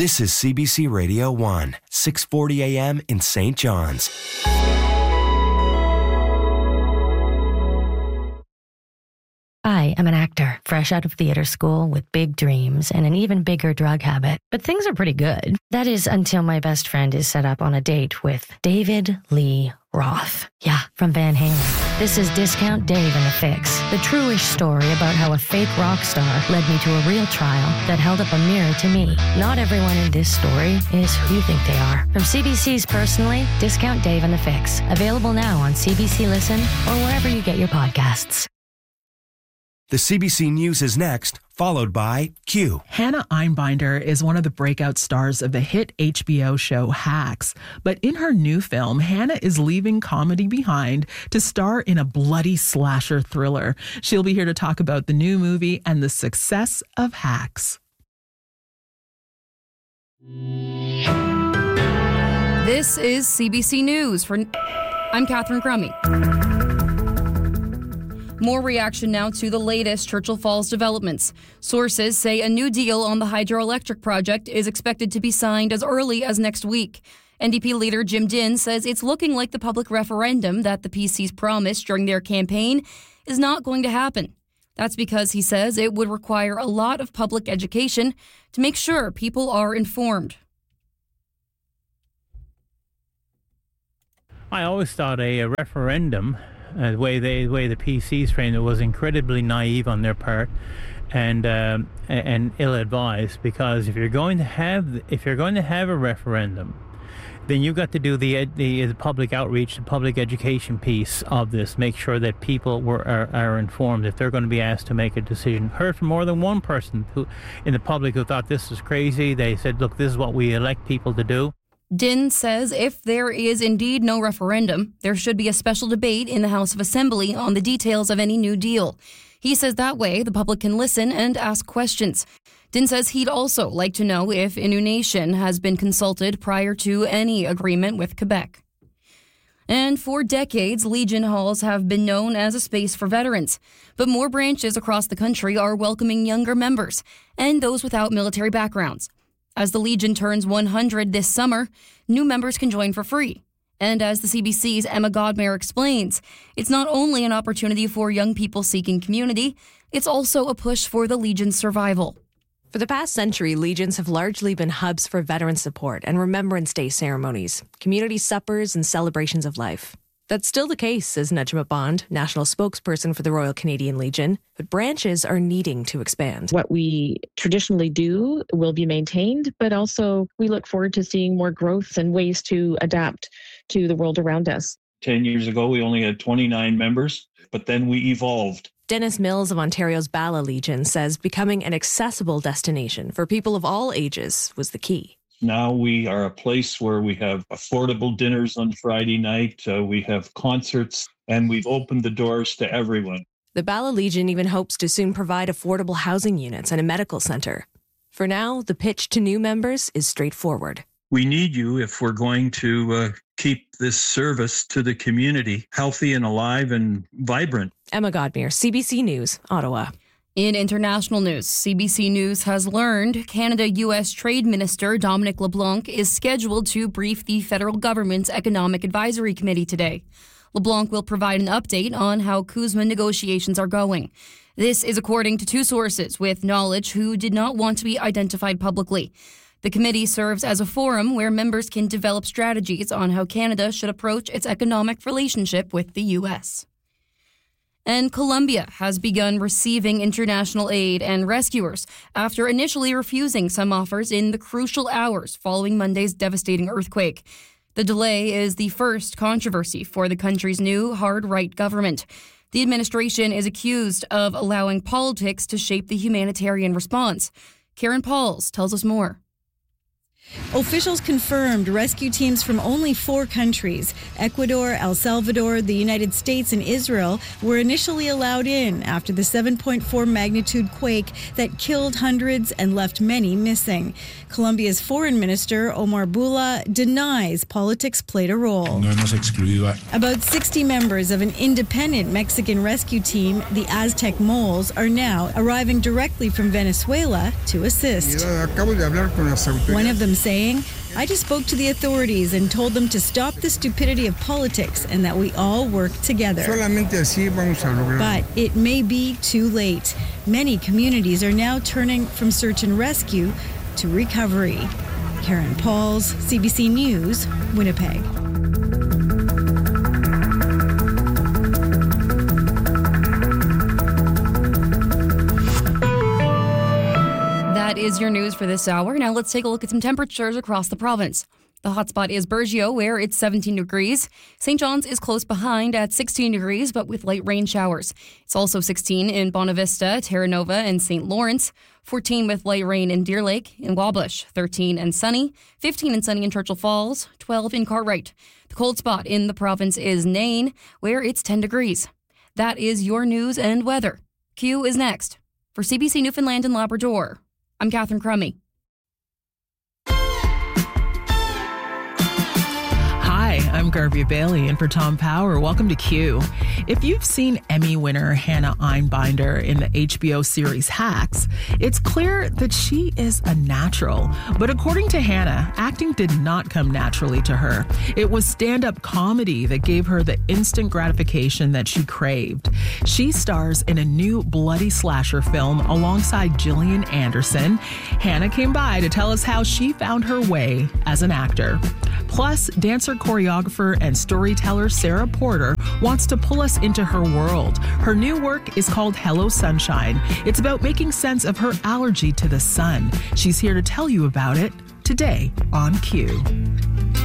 This is CBC Radio 1, 640 AM in St. John's. I am an actor, fresh out of theater school with big dreams and an even bigger drug habit. But things are pretty good. That is until my best friend is set up on a date with David Lee Roth. Yeah, from Van Halen. This is Discount Dave and the Fix, the true-ish story about how a fake rock star led me to a real trial that held up a mirror to me. Not everyone in this story is who you think they are. From CBC's Personally, Discount Dave and the Fix. Available now on CBC Listen or wherever you get your podcasts. The CBC News is next, followed by Q. Hannah Einbinder is one of the breakout stars of the hit HBO show Hacks. But in her new film, Hannah is leaving comedy behind to star in a bloody slasher thriller. She'll be here to talk about the new movie and the success of Hacks. This is CBC News. I'm Catherine Crummy. More reaction now to the latest Churchill Falls developments. Sources say a new deal on the hydroelectric project is expected to be signed as early as next week. NDP leader Jim Dinn says it's looking like the public referendum that the PCs promised during their campaign is not going to happen. That's because he says it would require a lot of public education to make sure people are informed. I always thought a referendum, the way the PCs framed it, was incredibly naive on their part and ill-advised. Because if you're going to have a referendum, then you've got to do the public outreach, the public education piece of this. Make sure that people are informed if they're going to be asked to make a decision. Heard from more than one person in the public who thought this was crazy. They said, "Look, this is what we elect people to do." Dinn says if there is indeed no referendum, there should be a special debate in the House of Assembly on the details of any new deal. He says that way the public can listen and ask questions. Dinn says he'd also like to know if Innu Nation has been consulted prior to any agreement with Quebec. And for decades, Legion Halls have been known as a space for veterans. But more branches across the country are welcoming younger members and those without military backgrounds. As the Legion turns 100 this summer, new members can join for free. And as the CBC's Emma Godmere explains, it's not only an opportunity for young people seeking community, it's also a push for the Legion's survival. For the past century, Legions have largely been hubs for veteran support and Remembrance Day ceremonies, community suppers, and celebrations of life. That's still the case, says Najma Bond, national spokesperson for the Royal Canadian Legion, but branches are needing to expand. What we traditionally do will be maintained, but also we look forward to seeing more growth and ways to adapt to the world around us. 10 years ago, we only had 29 members, but then we evolved. Dennis Mills of Ontario's Bala Legion says becoming an accessible destination for people of all ages was the key. Now we are a place where we have affordable dinners on Friday night, we have concerts, and we've opened the doors to everyone. The Bala Legion even hopes to soon provide affordable housing units and a medical center. For now, the pitch to new members is straightforward. We need you if we're going to keep this service to the community healthy and alive and vibrant. Emma Godmere, CBC News, Ottawa. In international news, CBC News has learned Canada-U.S. Trade Minister Dominic LeBlanc is scheduled to brief the federal government's Economic Advisory Committee today. LeBlanc will provide an update on how CUSMA negotiations are going. This is according to two sources with knowledge who did not want to be identified publicly. The committee serves as a forum where members can develop strategies on how Canada should approach its economic relationship with the U.S. And Colombia has begun receiving international aid and rescuers after initially refusing some offers in the crucial hours following Monday's devastating earthquake. The delay is the first controversy for the country's new hard-right government. The administration is accused of allowing politics to shape the humanitarian response. Karen Pauls tells us more. Officials confirmed rescue teams from only 4 countries, Ecuador, El Salvador, the United States, and Israel, were initially allowed in after the 7.4 magnitude quake that killed hundreds and left many missing. Colombia's Foreign Minister, Omar Bula, denies politics played a role. About 60 members of an independent Mexican rescue team, the Aztec Moles, are now arriving directly from Venezuela to assist. One of them saying, "I just spoke to the authorities and told them to stop the stupidity of politics and that we all work together." But it may be too late. Many communities are now turning from search and rescue to recovery. Karen Pauls, CBC News, Winnipeg. That is your news for this hour. Now let's take a look at some temperatures across the province. The hotspot is Burgeo, where it's 17 degrees. St. John's is close behind at 16 degrees, but with light rain showers. It's also 16 in Bonavista, Terra Nova, and St. Lawrence. 14 with light rain in Deer Lake, in Wabush. 13 and sunny. 15 and sunny in Churchill Falls. 12 in Cartwright. The cold spot in the province is Nain, where it's 10 degrees. That is your news and weather. Q is next. For CBC Newfoundland and Labrador, I'm Catherine Crummy. Hi, I'm Garvia Bailey, and for Tom Power, welcome to Q. If you've seen Emmy winner Hannah Einbinder in the HBO series Hacks, it's clear that she is a natural. But according to Hannah, acting did not come naturally to her. It was stand-up comedy that gave her the instant gratification that she craved. She stars in a new bloody slasher film alongside Gillian Anderson. Hannah came by to tell us how she found her way as an actor. Plus, dancer, choreographer, and storyteller Sarah Porter wants to pull us into her world. Her new work is called Hello Sunshine. It's about making sense of her allergy to the sun. She's here to tell you about it today on Q.